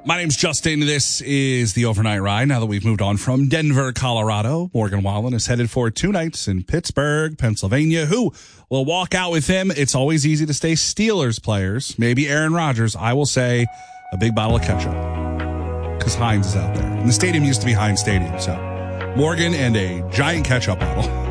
My name's Justin. This is the Overnight Ride. Now that we've moved on from Denver, Colorado, Morgan Wallen is headed for 2 nights in Pittsburgh, Pennsylvania. Who will walk out with him? It's always easy to stay Steelers players. Maybe Aaron Rodgers. I will say a big bottle of ketchup because Heinz is out there. And the stadium used to be Heinz Stadium. So Morgan and a giant ketchup bottle.